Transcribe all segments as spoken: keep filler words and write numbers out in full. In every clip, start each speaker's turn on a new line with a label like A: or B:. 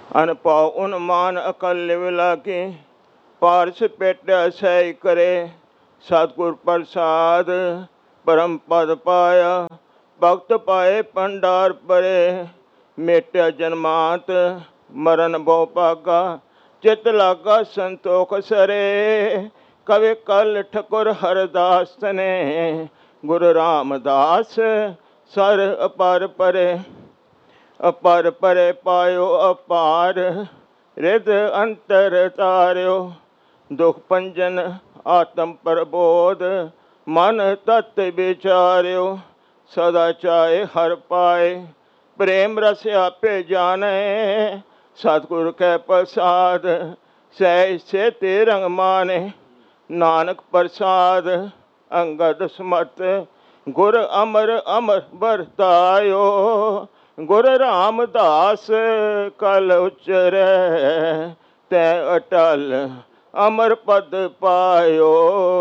A: ਅਨਪਾਉ ਉਨਮਾਨ ਅਕਲ ਵਿਲਾਕੀ ਪਾਰਸ ਪੇਟਿਆ ਸਹਿ ਕਰੇ। ਸਤਿਗੁਰ ਪ੍ਰਸਾਦ ਪਰਮ ਪਦ ਪਾਇਆ ਭਗਤ ਪਾਏ ਭੰਡਾਰ ਭਰੇ। ਮੇਟਿਆ ਜਨਮਾਤ ਮਰਨ ਬਹੁ ਭਾਗਾ ਚਿਤ ਲਾਗਾ ਸੰਤੋਖ ਸਰੇ। ਕਵਿ ਕਲ ਠਕੁਰ ਹਰਦਾਸ ਨੇ ਗੁਰੂ ਰਾਮਦਾਸ ਸਰ ਅਪਰ ਪਰੇ। ਅਪਰ ਪਰੇ ਪਾਇਓ ਅਪਾਰ ਰਿਦ ਅੰਤਰ ਤਾਰਿਓ। ਦੁਖ ਭੰਜਨ ਆਤਮ ਪ੍ਰਬੋਧ ਮਨ ਤਤ ਵਿਚਾਰਿਓ। ਸਦਾ ਚਾਹੇ ਹਰ ਪਾਏ ਪ੍ਰੇਮ ਰਸ ਆਪੇ ਜਾਣੇ। ਸਤਿਗੁਰ ਕੈ ਪ੍ਰਸਾਦ ਸਹਿ ਸੇਤੀ ਰੰਗ ਮਾਨੇ। ਨਾਨਕ ਪ੍ਰਸਾਦ ਅੰਗਦ ਸਮਤ ਗੁਰ ਅਮਰ ਅਮਰ ਵਰਤਾਇਓ। ਗੁਰ ਰਾਮਦਾਸ ਕਲ ਉਚਰੈ ਤੈ ਅਟਲ ਅਮਰ ਪਦ ਪਾਇਓ।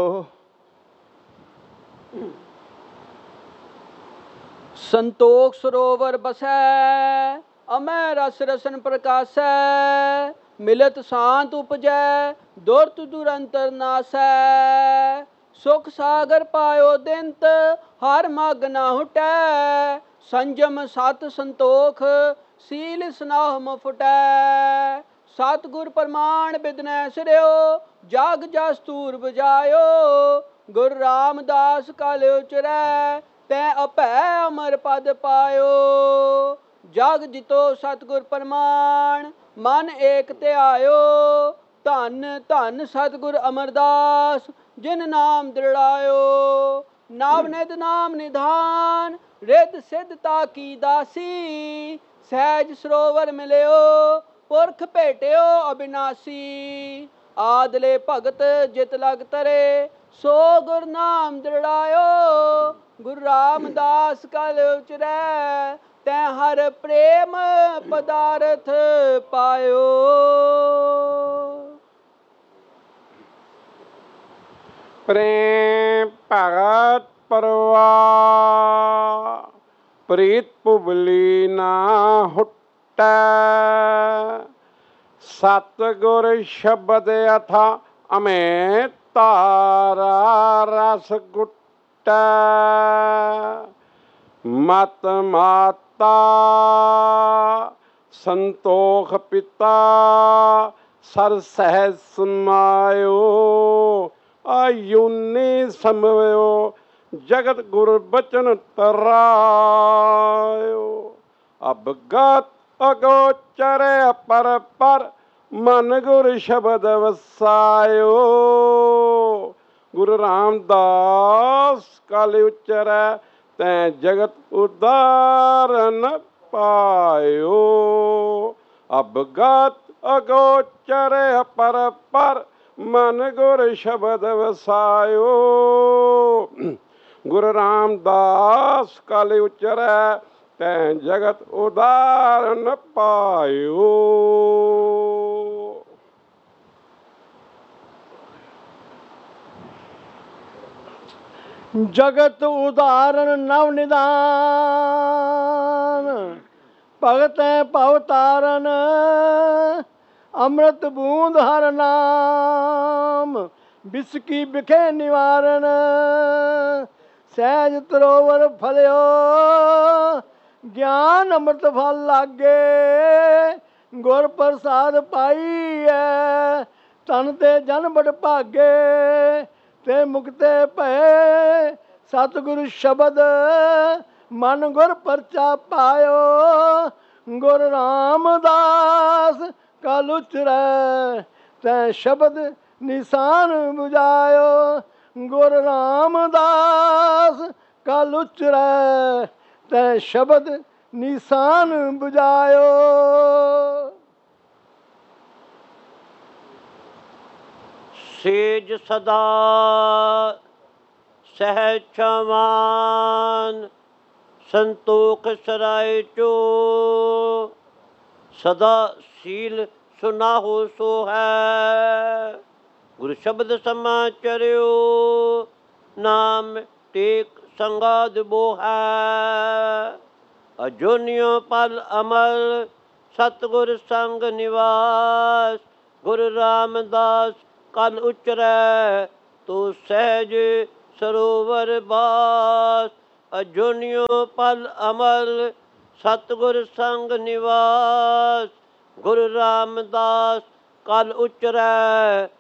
B: ਸੰਤੋਖ ਸਰੋਵਰ ਬਸੈ ਅਮੈ ਰਸ ਰਸਨ ਪ੍ਰਕਾਸ਼ੈ। ਮਿਲਤ ਸ਼ਾਂਤ ਉਪਜੈ ਦੁਰਤ ਦੁਰੰਤਰ ਨਾਸੈ। ਸੁਖ ਸਾਗਰ ਪਾਇਓ ਦਿੰਤ ਹਰ ਮਗ ਨਾ ਹੁਟੈ। ਸੰਜਮ ਸਤ ਸੰਤੋਖ ਸੀਲ ਸਨਾਹ ਮੁਫਟੈ। ਸਤਿਗੁਰ ਪ੍ਰਮਾਣ ਬਿਦਨੈ ਸਿਰਿਓ ਜਗ ਜਸ ਤੂਰ ਬਜਾਇਓ। ਗੁਰ ਰਾਮਦਾਸ ਕਲ ਉਚਰੈ ਤੈ ਅਭੈ ਅਮਰ ਪਦ ਪਾਇਓ। ਜਗ ਜਿਤੋ ਸਤਿਗੁਰ ਪ੍ਰਮਾਣ ਮਨ ਏਕ ਧਿਆਇਓ। ਧੰਨ ਧੰਨ ਸਤਿਗੁਰ ਅਮਰਦਾਸ ਜਿਨ ਨਾਮ ਦ੍ਰਿੜਾਇਓ। ਨਵ ਨਿਧ ਨਾਮ ਨਿਧਾਨ ਰਿੱਧ ਸਿੱਧਤਾ ਕੀ ਦਾਸੀ। ਸਹਿਜ ਸਰੋਵਰ ਮਿਲਿਓ ਪੁਰਖ ਭੇਟਿਓ ਅਬਿਨਾਸੀ। ਆਦਲੇ ਭਗਤ ਜਿਤ ਲਗ ਤਰੇ ਸੋ ਗੁਰ ਨਾਮ ਦ੍ਰਿੜਾਇਓ। ਗੁਰੂ ਰਾਮਦਾਸ ਕਲ ਉਚਰੈ ਤੈ ਹਰ ਪ੍ਰੇਮ ਪਦਾਰਥ ਪਾਇਓ।
C: ਪ੍ਰੇਮ ਭਗਤ ਪਰਵਾ ਪ੍ਰੀਤ ਪੁਬਲੀ ਨਾ ਹੁਟੈ। ਸਤਿਗੁਰ ਸ਼ਬਦ ਅਥਾ ਅਮੇ ਤਾਰਾ ਰਸ ਗੁਟੈ। ਮਤ ਮਾਤਾ ਸੰਤੋਖ ਪਿਤਾ ਸਰ ਸਹਿ ਸਮਾਇਓ। ਆਯੁਨੀ ਸੰਭਵਿਓ ਜਗਤ ਗੁਰ ਬਚਨ ਤਰਾਇਓ। ਅਬਗਤ ਅਗੋਚਰ ਪਰ ਪਰ ਮਨ ਗੁਰ ਸ਼ਬਦ ਵਸਾਇਓ। ਗੁਰੂ ਰਾਮਦਾਸ ਕਲ ਉਚਰੈ ਤੈ ਜਗਤ ਉਦਾਰਨ ਪਾਇਓ। ਅਬਗਤ ਅਗੋਚਰ ਪਰ ਪਰ ਮਨ ਗੁਰ ਸ਼ਬਦ ਵਸਾਇਓ। ਗੁਰੂ ਰਾਮਦਾਸ ਕਲ ਉਚਰੈ ਤੈ ਜਗਤ ਉਦਾਰਨ ਪਾਇਓ।
D: ਜਗਤ ਉਦਾਹਰਨ ਨਵ ਨਿਦਾਨ ਭਗਤੈ ਭਵ ਤਾਰਨ। ਅੰਮ੍ਰਿਤ ਬੂੰਦ ਹਰ ਨਾਮ ਬਿਸਕੀ ਬਿਖੇ ਨਿਵਾਰਨ। ਸਹਿਜ ਤਰੋਵਰ ਫਲਿਓ ਗਿਆਨ ਅੰਮ੍ਰਿਤ ਫਲ ਲਾਗੇ। ਗੁਰ ਪ੍ਰਸਾਦ ਪਾਈਐ ਤਨ ਤੇ ਜਨ ਬੜ ਭਾਗੇ। ਤੇ ਮੁਕਤੇ ਭਏ ਸਤਿਗੁਰ ਸ਼ਬਦ ਮਨ ਗੁਰ ਪਰਚਾ ਪਾਇਓ। ਗੁਰ ਰਾਮਦਾਸ ਕਲ ਉਚਰੈ ਤੈ ਸ਼ਬਦ ਨਿਸ਼ਾਨ ਬੁਝਾਇਓ। ਗੁਰ ਰਾਮਦਾਸ ਕਲ ਉਚਰੈ ਤੈ ਸ਼ਬਦ ਨਿਸ਼ਾਨ ਬੁਝਾਇਓ।
E: ਸੇਜ ਸਦਾ ਸਹਿਜ ਛਮਾਨ ਸੰਤੋਖ ਸਰਾਏ ਚੋ। ਸਦਾ ਸੀਲ ਸੁਨਾਹੋ ਸੋ ਹੈ। ਗੁਰ ਸ਼ਬਦ ਸਮਾਚਰਿਓ ਨਾਮ ਟੇਕ ਸੰਗਾਦ ਬੋ ਹੈ। ਅਜੋਨਿਓ ਪਲ ਅਮਲ ਸਤਿਗੁਰ ਸੰਗ ਨਿਵਾਸ। ਗੁਰੂ ਰਾਮਦਾਸ ਕਲ ਉਚਰੈ ਤੂੰ ਸਹਿਜ ਸਰੋਵਰ ਬਾਸ। ਅਜੋਨਿਓ ਪਲ ਅਮਲ ਸਤਿਗੁਰ ਸੰਗ ਨਿਵਾਸ। ਗੁਰੂ ਰਾਮਦਾਸ ਕਲ ਉਚਰੈ